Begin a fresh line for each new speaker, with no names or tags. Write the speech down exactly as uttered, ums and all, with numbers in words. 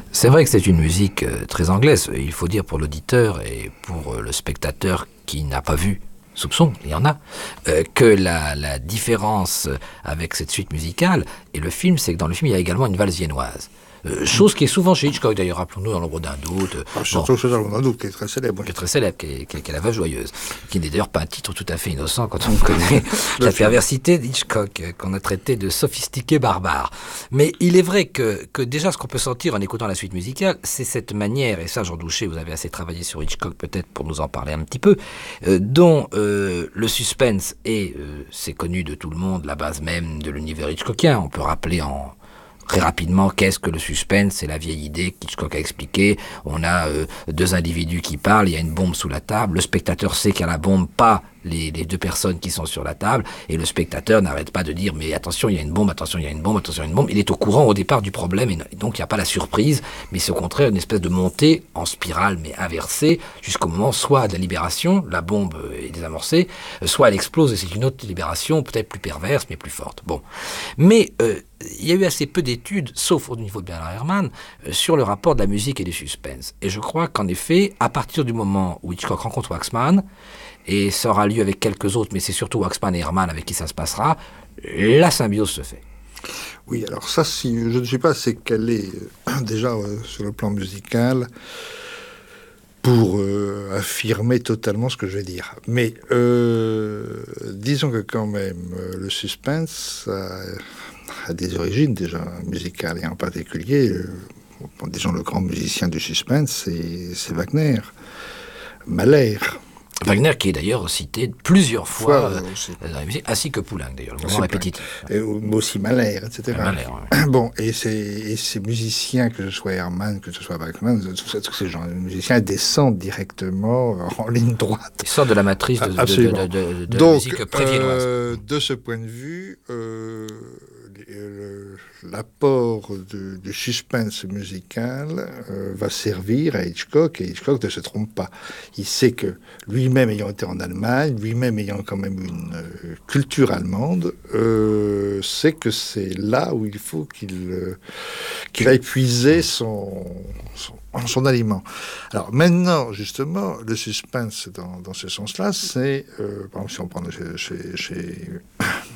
C'est vrai que c'est une musique euh, très anglaise, il faut dire pour l'auditeur et pour euh, le spectateur qui n'a pas vu Soupçon, il y en a, euh, que la, la différence avec cette suite musicale et le film, c'est que dans le film, il y a également une valse viennoise. Euh, chose qui est souvent chez Hitchcock, d'ailleurs, rappelons-nous dans L'Ombre d'un doute. Euh,
ah, surtout bon, chez L'Ombre d'un doute, qui est très célèbre.
Qui est très célèbre, qui est, qui est, qui est La Veuve joyeuse, qui n'est d'ailleurs pas un titre tout à fait innocent quand on connaît la perversité d'Hitchcock, euh, qu'on a traité de sophistiqué barbare. Mais il est vrai que, que déjà, ce qu'on peut sentir en écoutant la suite musicale, c'est cette manière, et ça, Jean Douché, vous avez assez travaillé sur Hitchcock peut-être pour nous en parler un petit peu, euh, dont euh, le suspense est, euh, c'est connu de tout le monde, la base même de l'univers hitchcockien. On peut rappeler en... Très rapidement, qu'est-ce que le suspense? C'est la vieille idée qu'Hitchcock a expliqué. On a euh, deux individus qui parlent, il y a une bombe sous la table. Le spectateur sait qu'il y a la bombe, pas les, les deux personnes qui sont sur la table. Et le spectateur n'arrête pas de dire « mais attention, il y a une bombe, attention, il y a une bombe, attention, il y a une bombe ». Il est au courant au départ du problème et donc il n'y a pas la surprise, mais c'est au contraire une espèce de montée en spirale, mais inversée, jusqu'au moment soit de la libération, la bombe est désamorcée, soit elle explose et c'est une autre libération, peut-être plus perverse, mais plus forte. Bon. Mais... Euh, il y a eu assez peu d'études, sauf au niveau de Bernard Herrmann, euh, sur le rapport de la musique et du suspense. Et je crois qu'en effet, à partir du moment où Hitchcock rencontre Waxman, et ça aura lieu avec quelques autres, mais c'est surtout Waxman et Herrmann avec qui ça se passera, la symbiose se fait.
Oui, alors ça, si, je ne sais pas c'est qu'elle est euh, déjà euh, sur le plan musical pour euh, affirmer totalement ce que je vais dire. Mais euh, disons que quand même, euh, le suspense... Euh, a des origines déjà musicales, et en particulier, euh, disons, le grand musicien du suspense, c'est, c'est Wagner, Mahler.
Wagner qui est d'ailleurs cité plusieurs fois, fois euh, dans la musique, ainsi que Poulenc d'ailleurs, le moment répétitif.
Et aussi Mahler, et cetera.
Mahler, ouais.
Bon, et ces, et ces musiciens, que ce soit Herrmann, que ce soit Wagner, tous ces gens, les musiciens descendent directement en ligne droite.
Ils sortent de la matrice de, de, de, de, de, de
Donc,
la musique pré-viennoise.
Euh, de ce point de vue, euh, le, l'apport de, du suspense musical euh, va servir à Hitchcock, et Hitchcock ne se trompe pas. Il sait que lui-même ayant été en Allemagne, lui-même ayant quand même une euh, culture allemande, euh, sait que c'est là où il faut qu'il, euh, qu'il aille puiser son, son, son aliment. Alors maintenant, justement, le suspense dans, dans ce sens-là, c'est, euh, par exemple, si on prend chez, chez, chez